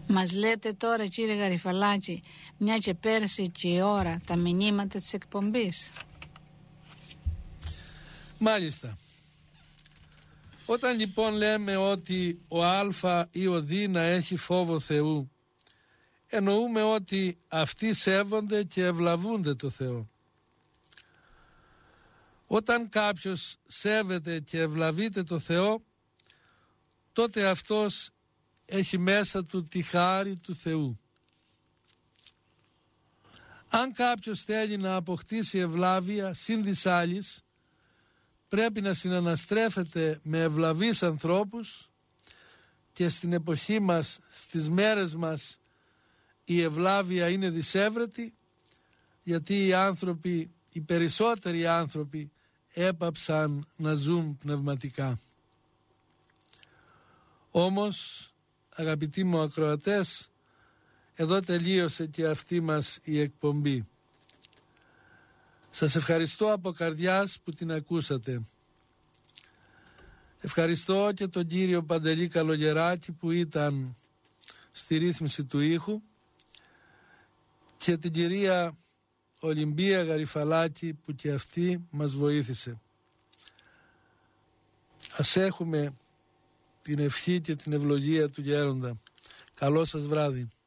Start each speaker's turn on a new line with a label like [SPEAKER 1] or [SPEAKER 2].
[SPEAKER 1] Μας λέτε τώρα, κύριε Γαριφαλάκη, μια και πέρασε και η ώρα, τα μηνύματα της εκπομπής.
[SPEAKER 2] Μάλιστα. Όταν λοιπόν λέμε ότι ο Α ή ο Δ να έχει φόβο Θεού, εννοούμε ότι αυτοί σέβονται και ευλαβούνται το Θεό. Όταν κάποιος σέβεται και ευλαβείται το Θεό, τότε αυτός έχει μέσα του τη χάρη του Θεού. Αν κάποιος θέλει να αποκτήσει ευλάβεια συν της άλλης, πρέπει να συναναστρέφεται με ευλαβείς ανθρώπους, και στην εποχή μας, στις μέρες μας, η ευλάβεια είναι δυσέβρετη, γιατί οι περισσότεροι άνθρωποι έπαψαν να ζουν πνευματικά. Όμως, αγαπητοί μου ακροατές, εδώ τελείωσε και αυτή μας η εκπομπή. Σας ευχαριστώ από καρδιάς που την ακούσατε. Ευχαριστώ και τον κύριο Παντελή Καλογεράκη που ήταν στη ρύθμιση του ήχου, και την κυρία Ολυμπία Γαριφαλάκη που και αυτή μας βοήθησε. Ας έχουμε την ευχή και την ευλογία του Γέροντα. Καλό σας βράδυ.